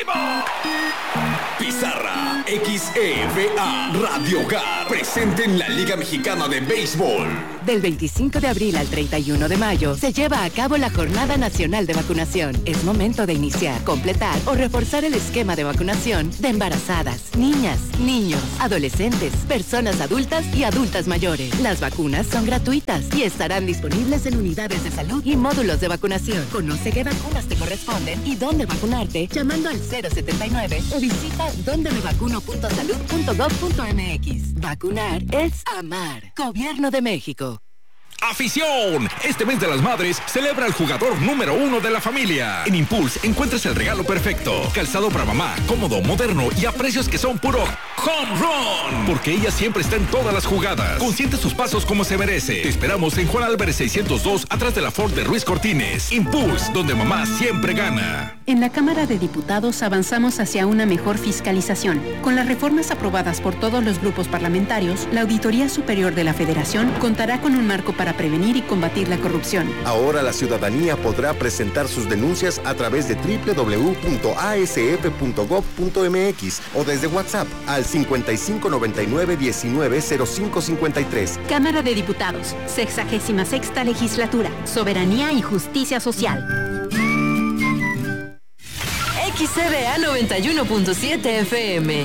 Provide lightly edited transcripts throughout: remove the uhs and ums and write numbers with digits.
Pizarra XEVA Radio Hogar presente en la Liga Mexicana de Béisbol. Del 25 de abril al 31 de mayo se lleva a cabo la Jornada Nacional de Vacunación. Es momento de iniciar, completar o reforzar el esquema de vacunación de embarazadas, niñas, niños, adolescentes, personas adultas y adultas mayores. Las vacunas son gratuitas y estarán disponibles en unidades de salud y módulos de vacunación. Conoce qué vacunas te corresponden y dónde vacunarte llamando al 079 o visita dondemevacuno.salud.gov.mx. Vacunar es amar. Gobierno de México. ¡Afición! Este mes de las madres celebra al jugador número 1 de la familia. En Impulse encuentras el regalo perfecto. Calzado para mamá, cómodo, moderno y a precios que son puro home run. Porque ella siempre está en todas las jugadas. Consiente sus pasos como se merece. Te esperamos en Juan Álvarez 602, atrás de la Ford de Ruiz Cortines. Impulse, donde mamá siempre gana. En la Cámara de Diputados avanzamos hacia una mejor fiscalización. Con las reformas aprobadas por todos los grupos parlamentarios, la Auditoría Superior de la Federación contará con un marco para prevenir y combatir la corrupción. Ahora la ciudadanía podrá presentar sus denuncias a través de www.asf.gov.mx o desde WhatsApp al 5599-190553. Cámara de Diputados, 66ª Legislatura, Soberanía y Justicia Social. XCBA 91.7 FM.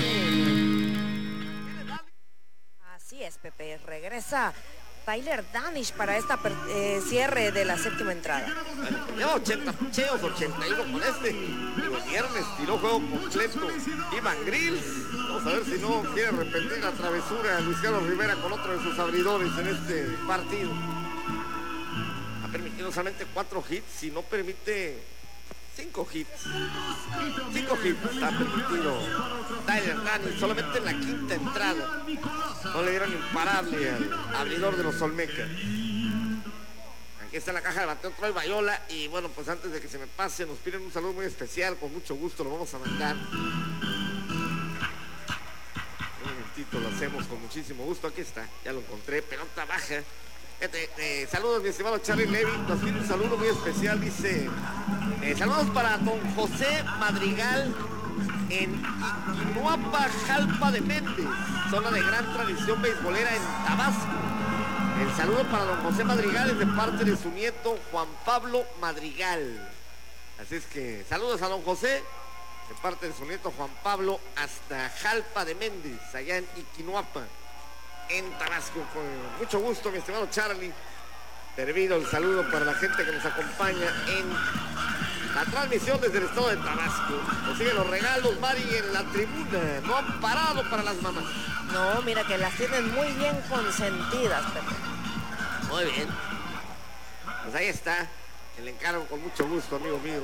Así es, Pepe. Regresa Tyler Danish para esta cierre de la séptima entrada. Bueno, lleva 80 picheos, 81 con este. Y el viernes tiró juego completo. Ivan Grills. Vamos a ver si no quiere repetir la travesura Luis Carlos Rivera con otro de sus abridores en este partido. Ha permitido solamente 4 hits y no permite 5 hits. 5 hits ha permitido Tyler Danish solamente en la quinta entrada. No le dieron imparable al abridor de los Olmecas. Aquí está la caja de bateo Troy Bayola. Y bueno, pues antes de que se me pase, nos piden un saludo muy especial. Con mucho gusto lo vamos a mandar. Un momentito, lo hacemos con muchísimo gusto. Aquí está, ya lo encontré. Pelota baja. Saludos, mi estimado Charlie Levy. Nos pide un saludo muy especial. Dice, saludos para don José Madrigal en Iquinuapa, Jalpa de Méndez, zona de gran tradición beisbolera en Tabasco. El saludo para don José Madrigal es de parte de su nieto Juan Pablo Madrigal. Así es que saludos a don José de parte de su nieto Juan Pablo hasta Jalpa de Méndez, allá en Iquinuapa, en Tabasco. Con mucho gusto, mi estimado Charlie. Servido el saludo para la gente que nos acompaña en la transmisión desde el estado de Tabasco. Nos siguen los regalos, Mari, en la tribuna. No han parado para las mamás. No, mira que las tienen muy bien consentidas, Pepe. Muy bien. Pues ahí está el encargo, con mucho gusto, amigo mío.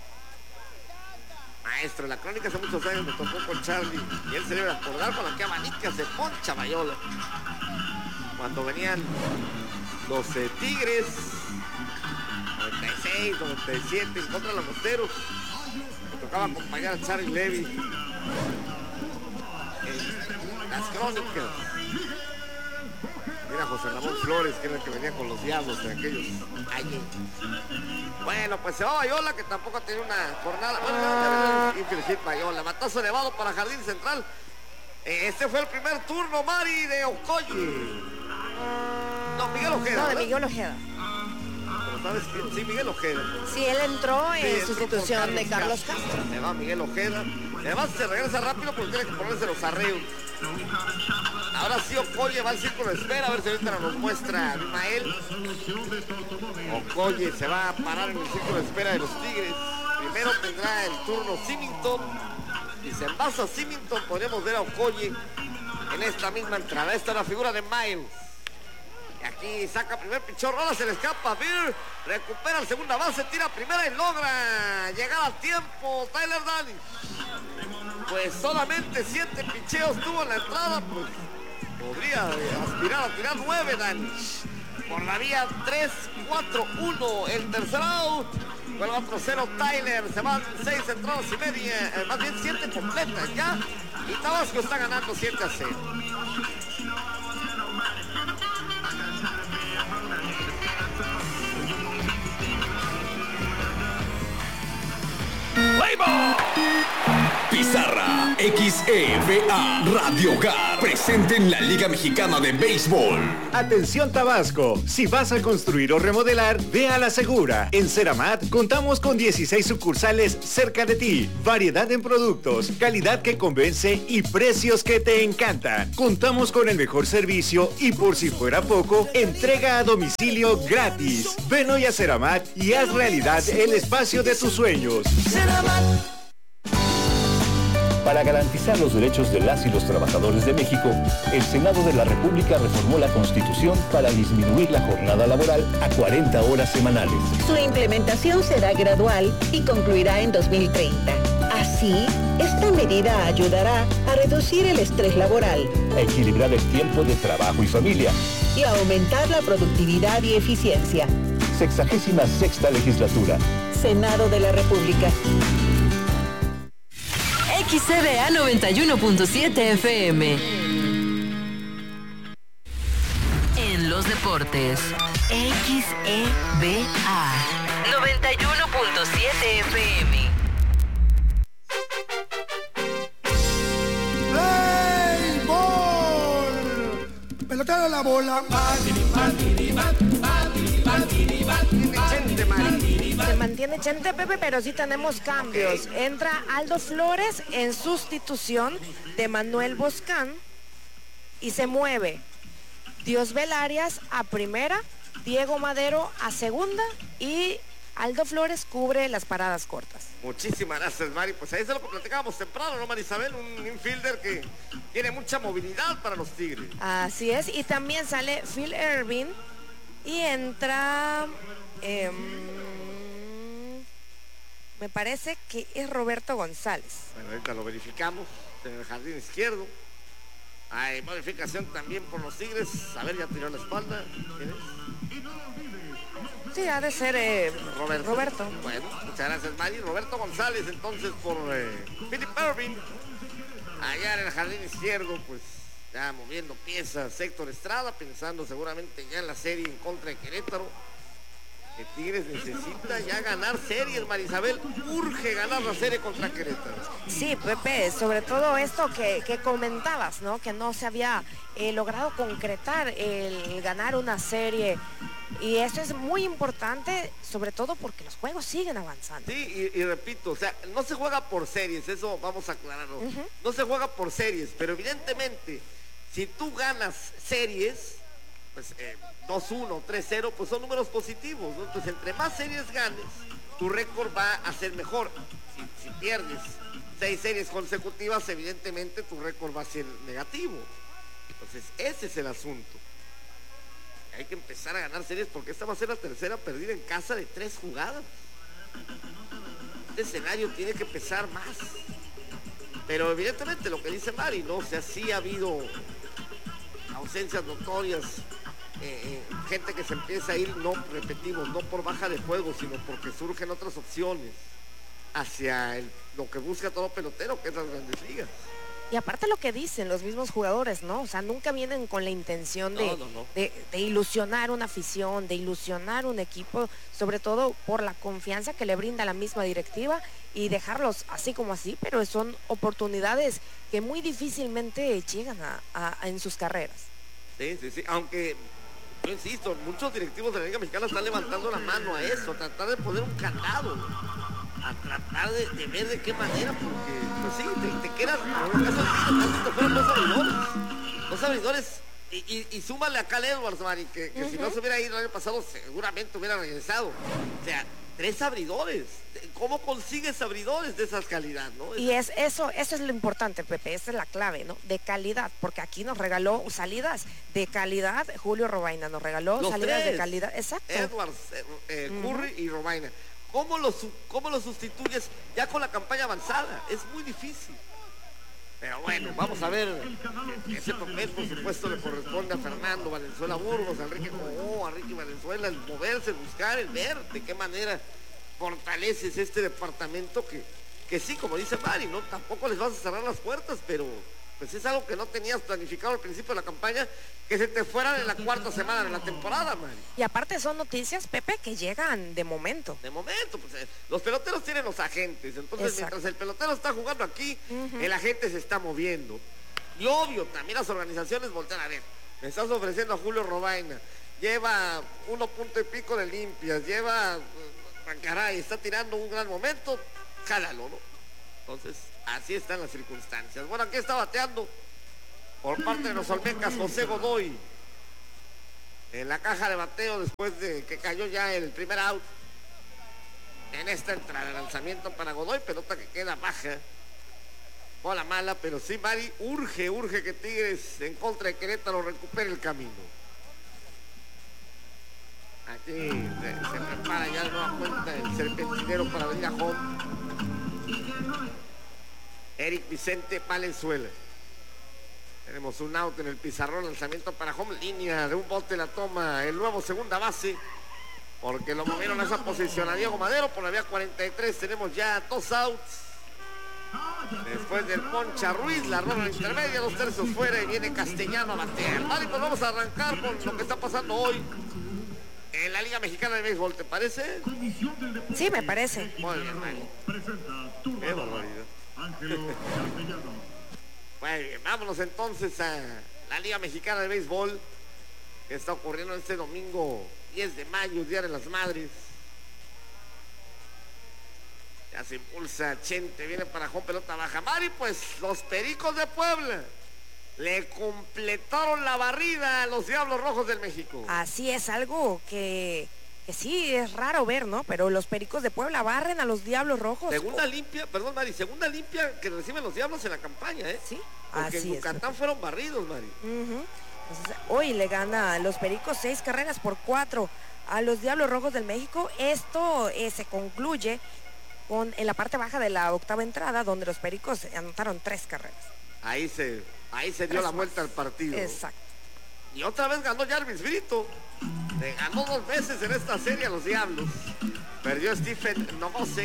Maestro, la crónica hace muchos años me tocó con Charlie y él se debe acordar con la que abanicas de Poncha Bayola. Cuando venían los Tigres 96, 97 en contra de los Mosteros, me tocaba acompañar a Charlie Levy en las crónicas. Mira José Ramón Flores, que era el que venía con los Diablos de aquellos años. Bueno, pues se va Bayola, que tampoco ha tenido una jornada. Bueno, infield Bayola, batazo elevado para Jardín Central. Este fue el primer turno, Mari, de Okoye. No, Miguel Ojeda. No, de Miguel Ojeda. Pero sabes que sí, Miguel Ojeda. Sí, él entró en sustitución de Carlos Castro. Se va Miguel Ojeda. Además se regresa rápido porque tiene que ponerse los arreos. Ahora sí Okoye va al círculo de espera, a ver si ahorita nos muestra Ismael. Okoye se va a parar en el círculo de espera de los Tigres. Primero tendrá el turno Symington. Y se envasa Symington, podemos ver a Okoye en esta misma entrada. Esta es la figura de Miles. Y aquí saca primer pichón, rola, se le escapa Beer, recupera la segunda base, tira primera y logra llegar a tiempo Tyler Danish. Pues solamente 7 picheos tuvo en la entrada, pues podría aspirar a tirar 9 Danish. Por la vía 3-4-1 el tercer out. Con el 4-0 Tyler, se van 6 entradas y media, más bien 7 completas ya. Y Tabasco está ganando 7-0. ¡Play ball! Pizarra, XEVA, Radio Hogar, presente en la Liga Mexicana de Béisbol. Atención Tabasco, si vas a construir o remodelar, ve a La Segura. En Ceramat contamos con 16 sucursales cerca de ti, variedad en productos, calidad que convence y precios que te encantan. Contamos con el mejor servicio y por si fuera poco, entrega a domicilio gratis. Ven hoy a Ceramat y haz realidad el espacio de tus sueños. Ceramat. Para garantizar los derechos de las y los trabajadores de México, el Senado de la República reformó la Constitución para disminuir la jornada laboral a 40 horas semanales. Su implementación será gradual y concluirá en 2030. Así, esta medida ayudará a reducir el estrés laboral, a equilibrar el tiempo de trabajo y familia y a aumentar la productividad y eficiencia. 66ª Legislatura. Senado de la República. XCBA 91.7 FM. En los deportes, XEBA 91.7 FM. ¡Béisbol! Pelotero la bola. Se mantiene Chente, Pepe, pero sí tenemos cambios. Entra Aldo Flores en sustitución de Manuel Boscán y se mueve Diosbel Arias a primera, Diego Madero a segunda y Aldo Flores cubre las paradas cortas. Muchísimas gracias, Mari. Pues ahí se lo platicábamos temprano, ¿no, Marisabel? Un infielder que tiene mucha movilidad para los Tigres. Así es, y también sale Phil Ervin y entra... me parece que es Roberto González. Bueno, ahorita lo verificamos en el jardín izquierdo. Hay modificación también por los Tigres. A ver, ya tiró la espalda. ¿Quién es? Sí, ha de ser Roberto. Bueno, muchas gracias, Mari. Roberto González, entonces, por Philip Ervin. Allá en el jardín izquierdo, pues, ya moviendo piezas. Héctor Estrada, pensando seguramente ya en la serie en contra de Querétaro. Que Tigres necesita ya ganar series, Marisabel. Urge ganar la serie contra Querétaro. Sí, Pepe, sobre todo esto que comentabas, ¿no? Que no se había logrado concretar el ganar una serie. Y eso es muy importante, sobre todo porque los juegos siguen avanzando. Sí, y repito, o sea, no se juega por series, eso vamos a aclararlo. No se juega por series, pero evidentemente, si tú ganas series, pues 2-1, 3-0, pues son números positivos, ¿no? Entonces, entre más series ganes, tu récord va a ser mejor. Si pierdes 6 series consecutivas, evidentemente tu récord va a ser negativo. Entonces, ese es el asunto. Hay que empezar a ganar series porque esta va a ser la tercera perdida en casa de 3 jugadas. Este escenario tiene que pesar más. Pero evidentemente lo que dice Mari, ¿no? O sea, sí ha habido ausencias notorias, gente que se empieza a ir, no repetimos, no por baja de juego, sino porque surgen otras opciones hacia lo que busca todo pelotero, que es las Grandes Ligas. Y aparte lo que dicen los mismos jugadores, ¿no? O sea, nunca vienen con la intención de ilusionar una afición, de ilusionar un equipo, sobre todo por la confianza que le brinda la misma directiva y dejarlos así como así, pero son oportunidades que muy difícilmente llegan en sus carreras. Sí, aunque yo insisto, muchos directivos de la Liga Mexicana están levantando la mano a eso, a tratar de poner un candado, a tratar de ver de qué manera, porque pues sí, te quedas, en el caso de fueron 2 abridores, y súmale a Cal Edwards, Mari, que si no se hubiera ido el año pasado, seguramente hubiera regresado. O sea, 3 abridores. ¿Cómo consigues abridores de esas calidad, no? Y eso es lo importante, Pepe, esa es la clave, ¿no? De calidad, porque aquí nos regaló salidas de calidad, Julio Robaina nos regaló los salidas 3, de calidad, exacto. Edwards, Curry y Robaina. ¿Cómo lo sustituyes ya con la campaña avanzada? Es muy difícil. Pero bueno, vamos a ver. Ese papel, por supuesto, le corresponde a Fernando Valenzuela Burgos, a Enrique Cobó, a Ricky Valenzuela, el moverse, el buscar, el ver de qué manera fortaleces este departamento que sí, como dice Mari, ¿no? Tampoco les vas a cerrar las puertas, pero pues es algo que no tenías planificado al principio de la campaña, que se te fueran en la cuarta semana de la temporada, Mari. Y aparte son noticias, Pepe, que llegan de momento. De momento, pues los peloteros tienen los agentes, entonces Exacto. mientras el pelotero está jugando aquí, el agente se está moviendo. Y obvio, también las organizaciones voltean a ver. Me estás ofreciendo a Julio Robaina, lleva 1 punto y pico de limpias, lleva, caray, está tirando un gran momento, jálalo, ¿no? Entonces, así están las circunstancias. Bueno, aquí está bateando por parte de los Olmecas José Godoy. En la caja de bateo después de que cayó ya el primer out. En esta entrada de lanzamiento para Godoy, pelota que queda baja. Bola mala, pero sí, Mari, urge que Tigres en contra de Querétaro recupere el camino. Aquí se prepara ya de nueva cuenta el serpentinero para venir a home. Eric Vicente Valenzuela. Tenemos un out en el pizarrón, lanzamiento para home, línea de un bote la toma el nuevo segunda base, porque lo movieron a esa posición a Diego Madero por la vía 43. Tenemos ya 2 outs. Después del poncha Ruiz, la ronda intermedia, 2 tercios fuera y viene Castellano a batear. Vale, pues vamos a arrancar con lo que está pasando hoy en la Liga Mexicana de Béisbol, ¿te parece? Sí, me parece. Muy bien, Mari. Qué barbaridad. Muy bien, vámonos entonces a la Liga Mexicana de Béisbol, que está ocurriendo este domingo 10 de mayo, Día de las Madres. Ya se impulsa Chente, viene para home, pelota baja. Mari, pues los Pericos de Puebla le completaron la barrida a los Diablos Rojos del México. Así es, algo que sí es raro ver, ¿no? Pero los Pericos de Puebla barren a los Diablos Rojos. Segunda limpia, perdón, Mari, segunda limpia que reciben los Diablos en la campaña, ¿eh? Sí, porque así en Yucatán fueron barridos, Mari. Entonces, hoy le gana a los Pericos 6 carreras por 4 a los Diablos Rojos del México. Esto se concluye en la parte baja de la octava entrada, donde los Pericos anotaron 3 carreras. Ahí se dio la vuelta al partido. Exacto. Y otra vez ganó Jarvis Brito. Le ganó 2 veces en esta serie a los Diablos. Perdió Stephen Nogosek.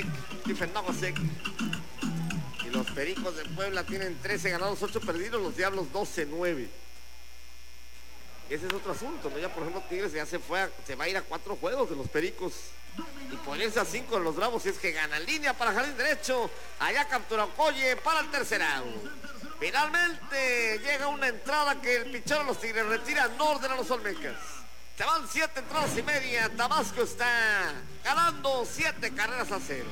Y los Pericos de Puebla tienen 13 ganados, 8 perdidos. Los Diablos 12-9. Y ese es otro asunto, ¿no? Ya por ejemplo Tigres ya se va a ir a 4 juegos de los Pericos. Y ponerse a 5 de los Bravos si es que gana. Línea para jardín derecho. Allá captura Okoye para el tercer out. Finalmente llega una entrada que el pichero de los Tigres retira, no ordena a los Olmecas. Se van 7 entradas y media. Tabasco está ganando 7 carreras a 0.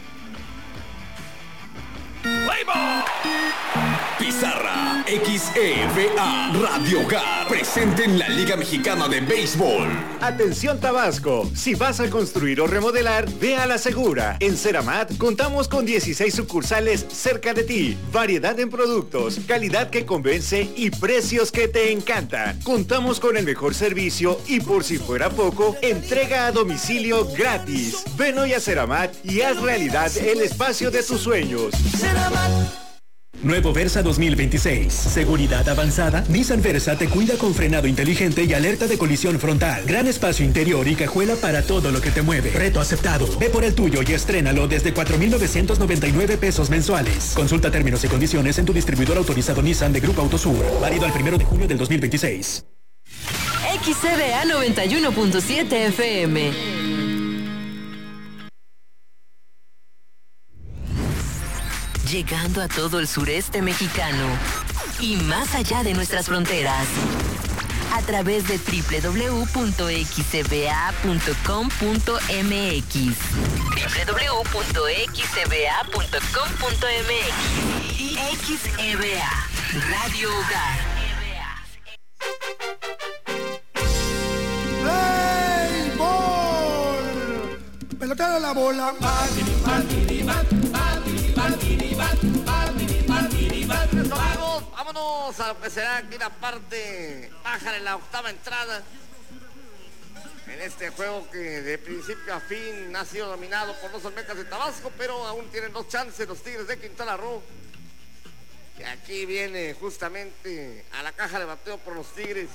Pizarra XEVA Radio Hogar presente en la Liga Mexicana de Béisbol. Atención Tabasco, si vas a construir o remodelar, ve a La Segura. En Ceramat contamos con 16 sucursales cerca de ti, variedad en productos, calidad que convence y precios que te encantan. Contamos con el mejor servicio y por si fuera poco, entrega a domicilio gratis. Ven hoy a Ceramat y haz realidad el espacio de tus sueños. Nuevo Versa 2026. Seguridad avanzada. Nissan Versa te cuida con frenado inteligente y alerta de colisión frontal. Gran espacio interior y cajuela para todo lo que te mueve. Reto aceptado. Ve por el tuyo y estrénalo desde 4,999 pesos mensuales. Consulta términos y condiciones en tu distribuidor autorizado Nissan de Grupo Autosur. Válido al 1 de junio del 2026. XCBA 91.7 FM. Llegando a todo el sureste mexicano y más allá de nuestras fronteras, a través de www.xcba.com.mx www.xcba.com.mx y XEBA Radio Hogar. ¡Béisbol! Pelotero a la bola. Vámonos a lo que será aquí la parte baja de la octava entrada. En este juego que de principio a fin ha sido dominado por los Olmecas de Tabasco, pero aún tienen 2 chances los Tigres de Quintana Roo. Y aquí viene justamente a la caja de bateo por los Tigres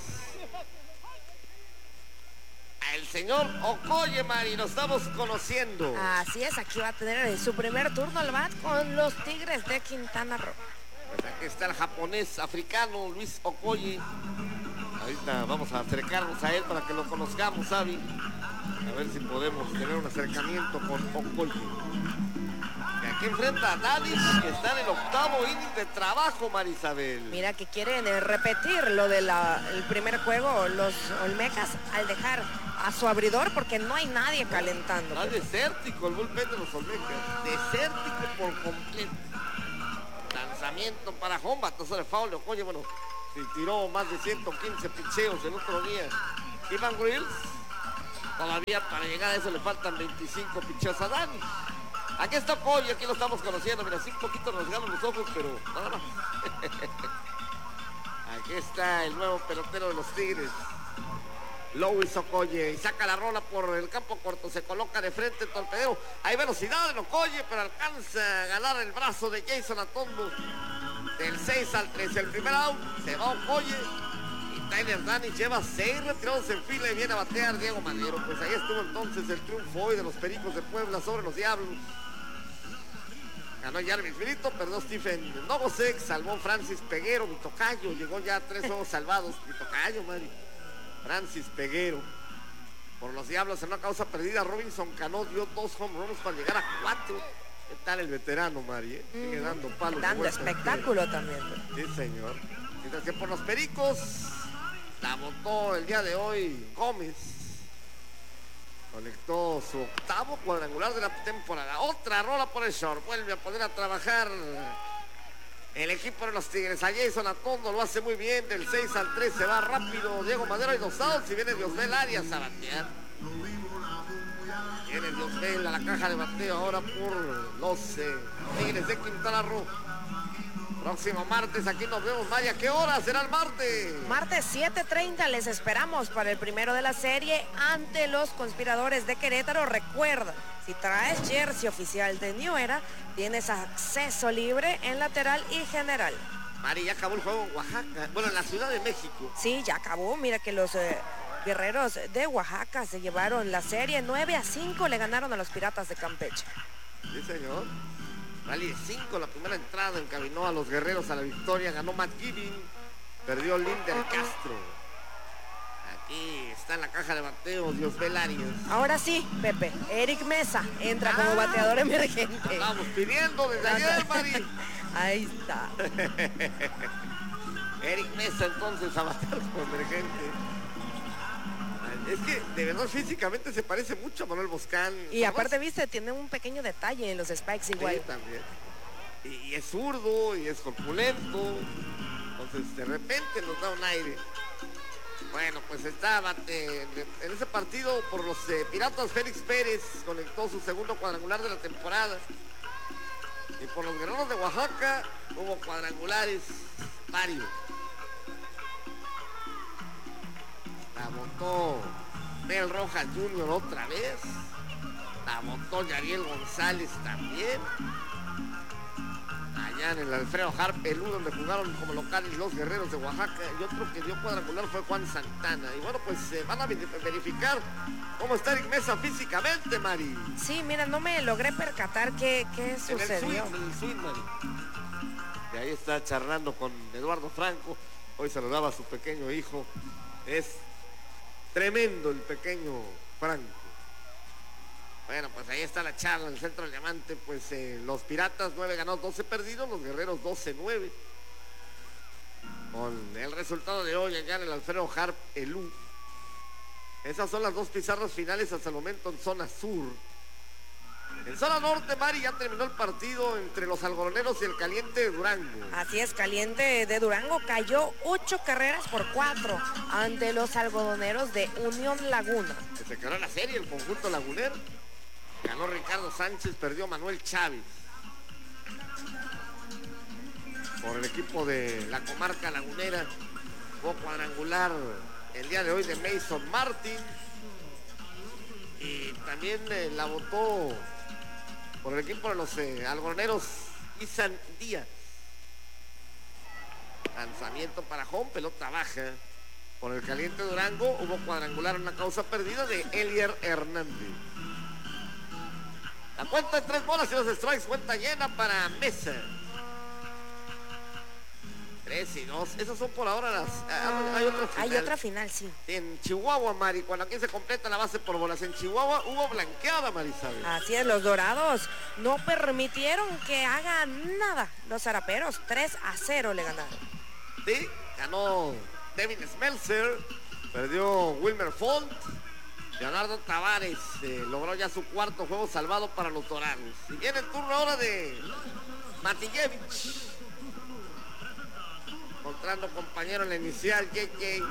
el señor Okoye, Mari, lo estamos conociendo. Así es, aquí va a tener su primer turno al bat con los Tigres de Quintana Roo. Pues aquí está el japonés africano Luis Okoye. Ahorita vamos a acercarnos a él para que lo conozcamos, Avi. A ver si podemos tener un acercamiento con Okoye. Y aquí enfrenta a Danis, que está en el 8º inning de trabajo, Marisabel. Mira que quieren repetir lo del primer juego, los Olmecas, al dejar a su abridor, porque no hay nadie calentando. Está desértico el bullpen de los Olmecas. Desértico por completo. Lanzamiento para home, batazo de foul de Okoye. Bueno, si tiró más de 115 picheos el otro día. Ivan Grills, todavía para llegar a eso le faltan 25 picheos a Dani. Aquí está Okoye, aquí lo estamos conociendo. Mira, así un poquito nos ganan los ojos, pero nada más. Aquí está el nuevo pelotero de los Tigres, Luis Okoye, y saca la rola por el campo corto, se coloca de frente el torpedero. Hay velocidad en Okoye, pero alcanza a ganar el brazo de Jason Atondo. Del 6 al 3, el primer out, se va Okoye. Y Tyler Danis lleva 6 retirados en fila y viene a batear Diego Madero. Pues ahí estuvo entonces el triunfo hoy de los Pericos de Puebla sobre los Diablos. Ganó Jarvis Brito, perdió Stephen Novosek, salvó Francis Peguero, mi tocayo. Llegó ya a 3 juegos salvados, mi tocayo, Mari. Francis Peguero. Por los Diablos en una causa perdida, Robinson Cano dio 2 home runs para llegar a 4. ¿Qué tal el veterano, Mari? Sigue dando palos. Dando espectáculo también. Sí, señor. Mientras que por los Pericos la botó el día de hoy Gómez. Conectó su 8º cuadrangular de la temporada. Otra rola por el short. Vuelve a poner a trabajar el equipo de los Tigres. A Jason Atondo lo hace muy bien. Del 6 al 3 se va rápido Diego Madero y 2 outs. Y viene Diosdel Arias a batear. Viene Diosdel a la caja de bateo ahora por los Tigres de Quintana Roo. Próximo martes, aquí nos vemos, Maya. ¿Qué hora será el martes? Martes 7:30, les esperamos para el primero de la serie ante los Conspiradores de Querétaro. Recuerda, si traes jersey oficial de New Era, tienes acceso libre en lateral y general. Mari, ya acabó el juego en Oaxaca, bueno, en la Ciudad de México. Sí, ya acabó. Mira que los guerreros de Oaxaca se llevaron la serie 9-5, le ganaron a los Piratas de Campeche. Sí, señor. Rally de 5, la primera entrada encaminó a los guerreros a la victoria, ganó Matt Giving, perdió Linder Castro. Aquí está en la caja de bateo Diosdel Arias. Ahora sí, Pepe, Eric Mesa entra como bateador emergente. Estamos pidiendo desde ayer, Mari. Ahí está. Eric Mesa entonces a batear como emergente. Es que de verdad físicamente se parece mucho a Manuel Boscán. Y aparte, viste, tiene un pequeño detalle en los spikes igual. Sí, también. Y es zurdo y es corpulento. Entonces de repente nos da un aire. Bueno, pues estaba en ese partido por los Piratas. Félix Pérez conectó su 2º cuadrangular de la temporada. Y por los guerreros de Oaxaca hubo cuadrangulares varios. La botó Mel Rojas Jr. otra vez. La botó Yariel González también. Allá en el Alfredo Harp Elú, donde jugaron como locales los guerreros de Oaxaca. Y otro que dio cuadrangular fue Juan Santana. Y bueno, pues van a verificar cómo está Eric Mesa físicamente, Mari. Sí, mira, no me logré percatar qué sucedió. En el swing, Mari. Y ahí está charlando con Eduardo Franco. Hoy saludaba a su pequeño hijo. Es tremendo el pequeño Franco. Bueno, pues ahí está la charla en el centro del diamante. Pues los Piratas 9 ganados, 12 perdidos. Los Guerreros 12-9. Con el resultado de hoy allá en el Alfredo Harp Elú. Esas son las 2 pizarras finales hasta el momento en zona sur. En zona norte, Mari, ya terminó el partido entre los algodoneros y el Caliente de Durango. Así es, Caliente de Durango cayó 8 carreras por 4 ante los algodoneros de Unión Laguna. Se quedó en la serie el conjunto lagunero. Ganó Ricardo Sánchez, perdió Manuel Chávez. Por el equipo de la comarca lagunera, hubo cuadrangular el día de hoy de Mason Martin. Y también la votó por el equipo de los algodoneros Isan Díaz. Lanzamiento para home, pelota baja. Por el Caliente Durango hubo cuadrangular en una causa perdida de Elier Hernández. La cuenta de 3 bolas y los strikes, cuenta llena para Mesa. 3 y 2. Esas son por ahora las... Hay otra final, sí. En Chihuahua, Mari, cuando aquí se completa la base por bolas. En Chihuahua hubo blanqueada, Marisabel. Así es, los Dorados no permitieron que hagan nada. Los Zaraperos 3-0 le ganaron. Sí, ganó Devin Smeltzer, perdió Wilmer Font. Leonardo Tavares logró ya su cuarto juego salvado para los Dorados. Y viene el turno ahora de Matijevich. Encontrando compañero en la inicial, JJ.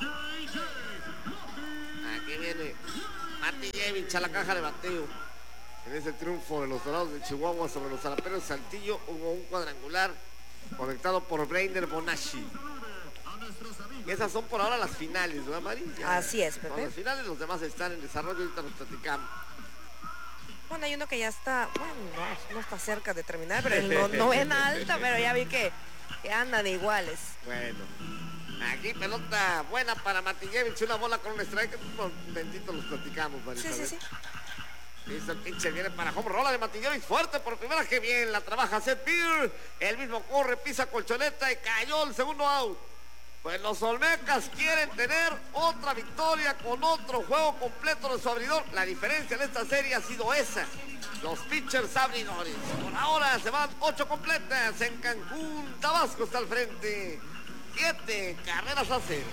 Aquí viene Matijevich a la caja de bateo. En ese triunfo de los Dorados de Chihuahua sobre los Zaraperos de Saltillo hubo un cuadrangular conectado por Brainer Bonacci. Y esas son por ahora las finales, ¿verdad, Mari? Así es, Pepe. Las finales, los demás están en desarrollo, ahorita nos platicamos. Bueno, hay uno que ya está, bueno, no está cerca de terminar, pero en novena alta, pero ya vi que andan iguales. Bueno, aquí pelota buena para Matijevich, una bola con un strike, bendito los platicamos, Mari. Sí. Listo, el pinche viene para home rola de Matijevich, fuerte por primera, que bien, la trabaja Seth Beer, el mismo corre, pisa colchoneta y cayó el segundo out. Pues los Olmecas quieren tener otra victoria con otro juego completo de su abridor. La diferencia en esta serie ha sido esa. Los pitchers abridores. Por ahora se van 8 completas en Cancún. Tabasco está al frente. 7 carreras a 0.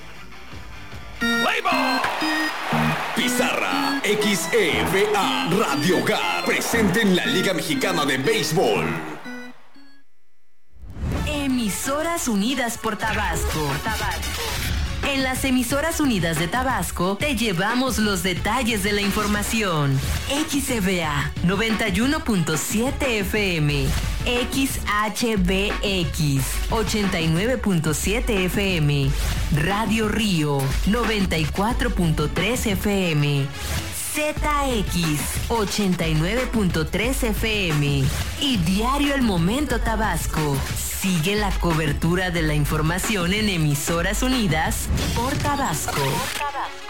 Pizarra XEVA Radio Hogar presente en la Liga Mexicana de Béisbol. Emisoras Unidas por Tabasco. En las Emisoras Unidas de Tabasco te llevamos los detalles de la información. XEVA 91.7 FM, XHBX 89.7 FM, Radio Río 94.3 FM, ZX 89.3 FM y Diario El Momento Tabasco. Sigue la cobertura de la información en Emisoras Unidas por Tabasco.